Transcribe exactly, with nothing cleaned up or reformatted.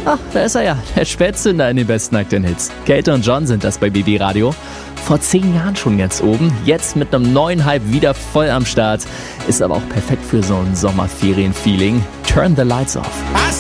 Ach, da ist er ja, der Spätzünder in den besten aktuellen Hits. Kate und John sind das bei B B Radio. Vor zehn Jahren schon ganz oben, jetzt mit einem neuen Hype wieder voll am Start. Ist aber auch perfekt für so ein Sommerferien-Feeling. Turn the Lights Off.